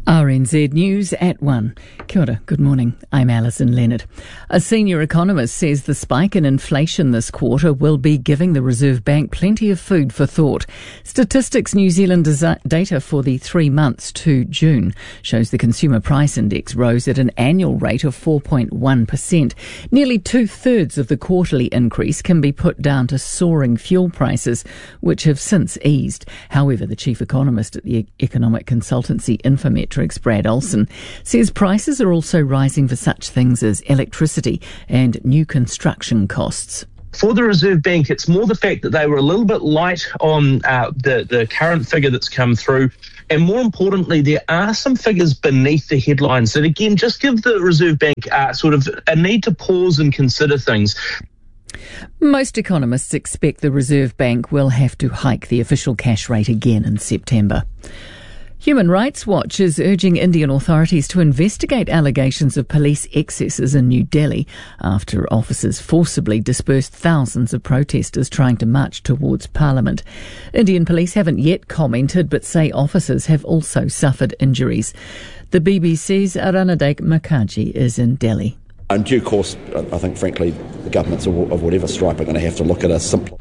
RNZ News at 1. Kia ora, good morning. I'm Alison Leonard. A senior economist says the spike in inflation this quarter will be giving the Reserve Bank plenty of food for thought. Statistics New Zealand data for the 3 months to June shows the Consumer Price Index rose at an annual rate of 4.1%. Nearly two-thirds of the quarterly increase can be put down to soaring fuel prices, which have since eased. However, the chief economist at the economic consultancy Infometrics, Brad Olsen, says prices are also rising for such things as electricity and new construction costs. For the Reserve Bank, it's more the fact that they were a little bit light on the current figure that's come through. And more importantly, there are some figures beneath the headlines that, again, just give the Reserve Bank sort of a need to pause and consider things. Most economists expect the Reserve Bank will have to hike the official cash rate again in September. Human Rights Watch is urging Indian authorities to investigate allegations of police excesses in New Delhi after officers forcibly dispersed thousands of protesters trying to march towards Parliament. Indian police haven't yet commented but say officers have also suffered injuries. The BBC's Aranadek Mukherjee is in Delhi. In due course, I think, frankly, the governments of whatever stripe are going to have to look at a simpler.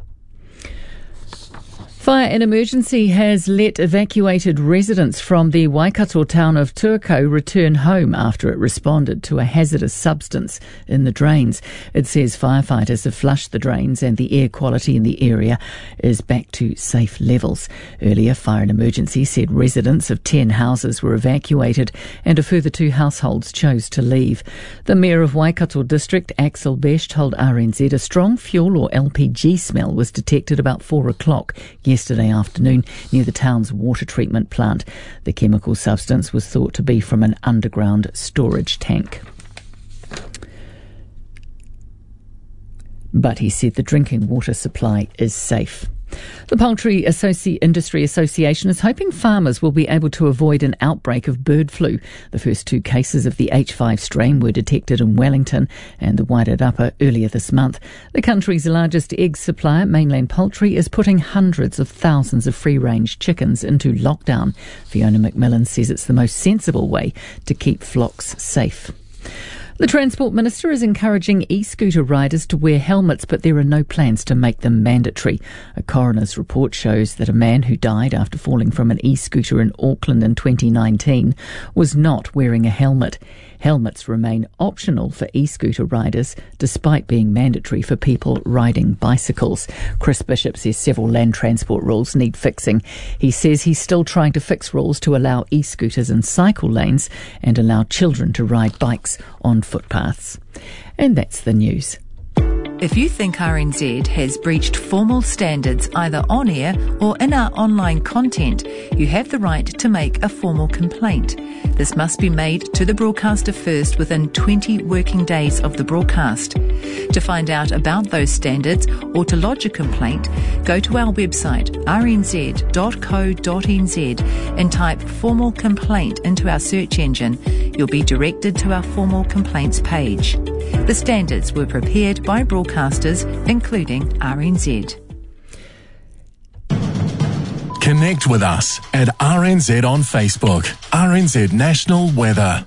Fire and Emergency has let evacuated residents from the Waikato town of Tuakau return home after it responded to a hazardous substance in the drains. It says firefighters have flushed the drains and the air quality in the area is back to safe levels. Earlier, Fire and Emergency said residents of 10 houses were evacuated and a further 2 households chose to leave. The Mayor of Waikato District, Axel Besch, told RNZ a strong fuel or LPG smell was detected about 4 o'clock yesterday afternoon near the town's water treatment plant. The chemical substance was thought to be from an underground storage tank. But he said the drinking water supply is safe. The Poultry Industry Association is hoping farmers will be able to avoid an outbreak of bird flu. The first 2 cases of the H5 strain were detected in Wellington and the Wairarapa earlier this month. The country's largest egg supplier, Mainland Poultry, is putting hundreds of thousands of free-range chickens into lockdown. Fiona McMillan says it's the most sensible way to keep flocks safe. The Transport Minister is encouraging e-scooter riders to wear helmets, but there are no plans to make them mandatory. A coroner's report shows that a man who died after falling from an e-scooter in Auckland in 2019 was not wearing a helmet. Helmets remain optional for e-scooter riders, despite being mandatory for people riding bicycles. Chris Bishop says several land transport rules need fixing. He says he's still trying to fix rules to allow e-scooters in cycle lanes and allow children to ride bikes on footpaths. And that's the news. If you think RNZ has breached formal standards either on air or in our online content, you have the right to make a formal complaint. This must be made to the broadcaster first within 20 working days of the broadcast. To find out about those standards or to lodge a complaint, go to our website rnz.co.nz and type formal complaint into our search engine. You'll be directed to our formal complaints page. The standards were prepared by broadcasters, including RNZ. Connect with us at RNZ on Facebook. RNZ National Weather.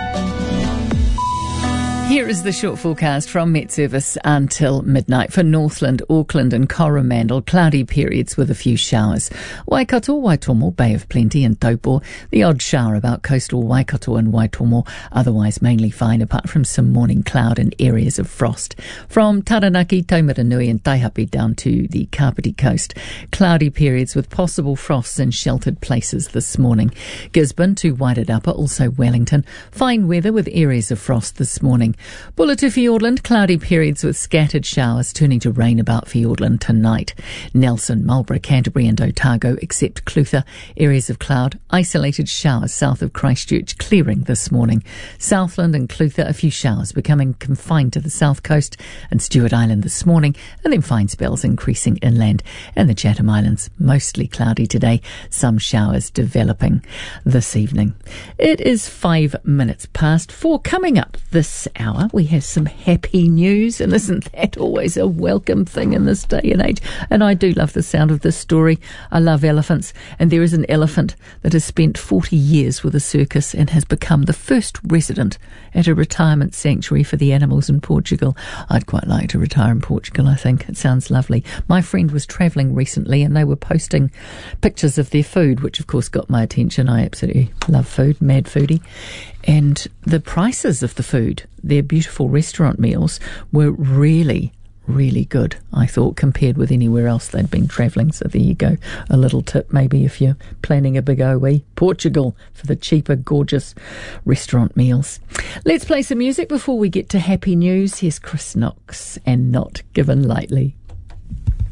Here is the short forecast from Met Service until midnight. For Northland, Auckland and Coromandel, cloudy periods with a few showers. Waikato, Waitomo, Bay of Plenty and Taupo, the odd shower about coastal Waikato and Waitomo, otherwise mainly fine apart from some morning cloud and areas of frost. From Taranaki, Taumaranui and Taihape down to the Kapiti coast, cloudy periods with possible frosts in sheltered places this morning. Gisborne to Wairarapa, also Wellington, fine weather with areas of frost this morning. Bulletu Fiordland, cloudy periods with scattered showers turning to rain about Fiordland tonight. Nelson, Marlborough, Canterbury and Otago, except Clutha, areas of cloud, isolated showers south of Christchurch clearing this morning. Southland and Clutha, a few showers becoming confined to the south coast and Stewart Island this morning, and then fine spells increasing inland. And the Chatham Islands, mostly cloudy today, some showers developing this evening. It is 5 minutes past 4. Coming up this hour, hour, we have some happy news, and isn't that always a welcome thing in this day and age? And I do love the sound of this story. I love elephants, and there is an elephant that has spent 40 years with a circus and has become the first resident at a retirement sanctuary for the animals in Portugal. I'd quite like to retire in Portugal, I think. It sounds lovely. My friend was travelling recently, and they were posting pictures of their food, which of course got my attention. I absolutely love food, mad foodie. And the prices of the food, their beautiful restaurant meals, were really good, I thought, compared with anywhere else they'd been travelling. So there you go, a little tip maybe if you're planning a big OE. Portugal for the cheaper, gorgeous restaurant meals. Let's play some music before we get to happy news. Here's Chris Knox and Not Given Lightly.